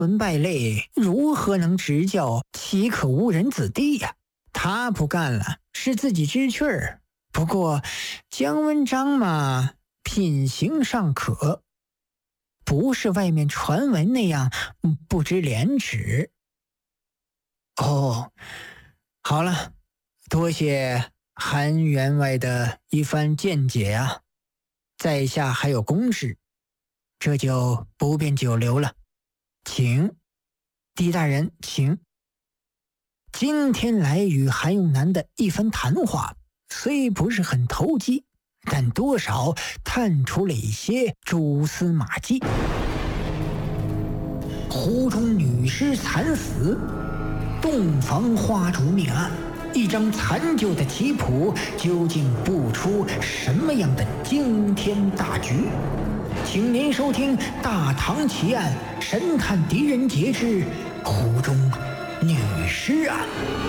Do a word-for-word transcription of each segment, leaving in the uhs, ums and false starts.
文败类如何能执教岂可无人子弟呀、啊？他不干了，是自己知趣儿。不过姜文章嘛，品行尚可，不是外面传闻那样不知廉耻。哦，好了，多谢韩员外的一番见解啊，在下还有公事，这就不便久留了，请。狄大人，请。今天来与韩永南的一番谈话，虽不是很投机，但多少探出了一些蛛丝马迹。湖中女尸惨死，洞房花烛命案，一张残旧的棋谱，究竟布出什么样的惊天大局？请您收听《大唐奇案神探狄仁杰之湖中女尸案》。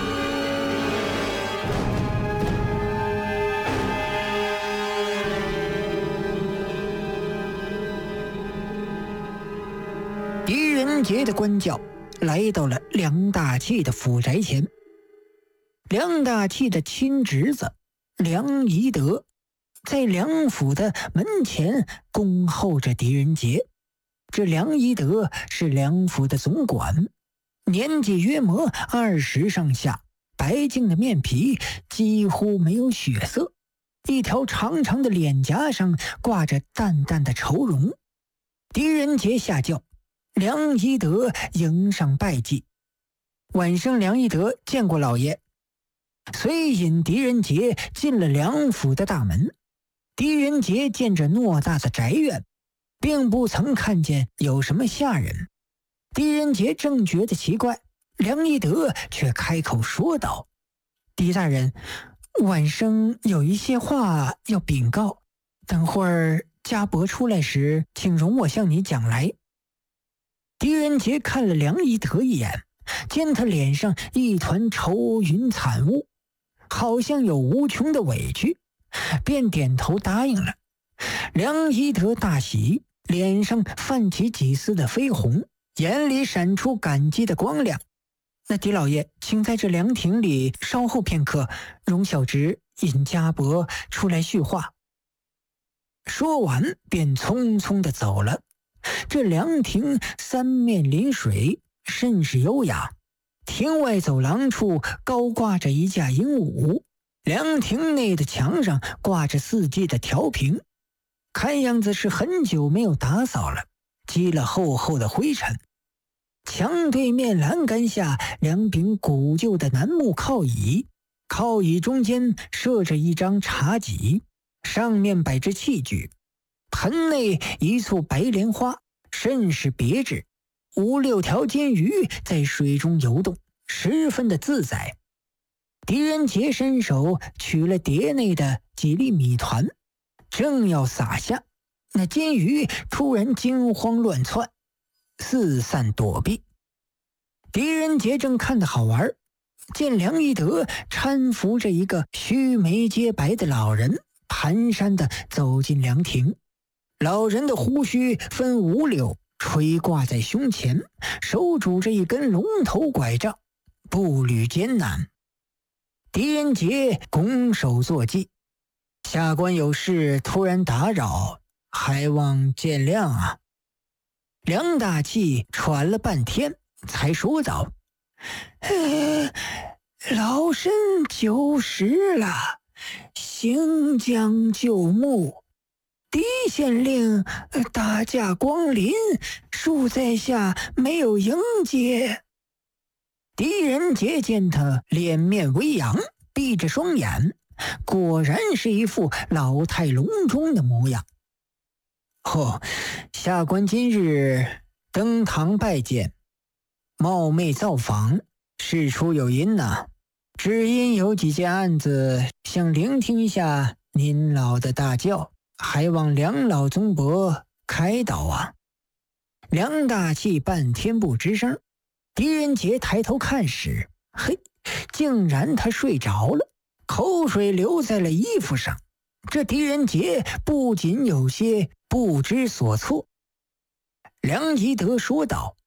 狄仁杰的官轿来到了梁大器的府宅前。梁大器的亲侄子梁宜德在梁府的门前恭候着狄仁杰。这梁宜德是梁府的总管，年纪约莫二十上下，白净的面皮几乎没有血色，一条长长的脸颊上挂着淡淡的愁容。狄仁杰下轿，梁宜德迎上拜祭。晚上梁宜德见过老爷，遂引狄仁杰进了梁府的大门。狄仁杰见着偌大的宅院，并不曾看见有什么下人。狄仁杰正觉得奇怪，梁宜德却开口说道：“狄大人，晚生有一些话要禀告，等会儿家伯出来时，请容我向你讲来。”狄仁杰看了梁宜德一眼，见他脸上一团愁云惨雾，好像有无穷的委屈，便点头答应了。梁宜德大喜，脸上泛起几丝的绯红，眼里闪出感激的光亮。那狄老爷，请在这凉亭里稍后片刻，容小侄引家伯出来叙话。说完便匆匆地走了。这凉亭三面临水，甚是优雅。亭外走廊处高挂着一架鹦鹉，凉亭内的墙上挂着四季的调屏，看样子是很久没有打扫了，积了厚厚的灰尘。墙对面栏杆下两柄古旧的楠木靠椅，靠椅中间设着一张茶几，上面摆着器具，盆内一簇白莲花，甚是别致。五六条金鱼在水中游动，十分的自在。狄仁杰伸手取了碟内的几粒米团，正要撒下，那金鱼突然惊慌乱窜，四散躲避。狄仁杰正看得好玩，见梁宜德搀扶着一个须眉皆白的老人，蹒跚地走进凉亭。老人的胡须分五绺，垂挂在胸前，手拄着一根龙头拐杖，步履艰难。狄仁杰拱手作揖：“下官有事突然打扰，还望见谅啊。”梁大器喘了半天才说道：“呃，老身九十了，行将就木。狄县令大驾光临，恕在下没有迎接。”狄仁杰见他脸面微扬，闭着双眼，果然是一副老态龙钟的模样。哦，下官今日登堂拜见，冒昧造访，事出有因呐、啊，只因有几件案子想聆听一下您老的大教，还望梁老宗伯开导啊。梁大器半天不吱声。狄仁杰抬头看时，嘿，竟然他睡着了，口水流在了衣服上。这狄仁杰不仅有些不知所措。梁宜德说道：“